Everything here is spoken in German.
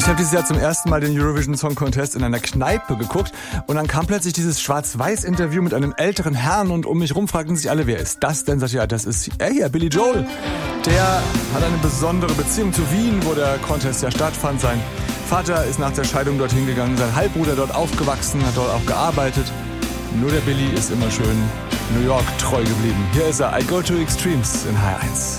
habe dieses Jahr zum ersten Mal den Eurovision Song Contest in einer Kneipe geguckt und dann kam plötzlich dieses Schwarz-Weiß-Interview mit einem älteren Herrn und um mich rum fragten sich alle, wer ist das denn? Sag ich, ja, das ist er hier, Billy Joel. Der hat eine besondere Beziehung zu Wien, wo der Contest ja stattfand. Sein Vater ist nach der Scheidung dorthin gegangen, sein Halbbruder dort aufgewachsen, hat dort auch gearbeitet. Nur der Billy ist immer schön New York treu geblieben. Hier ist er, I Go to Extremes in HR1.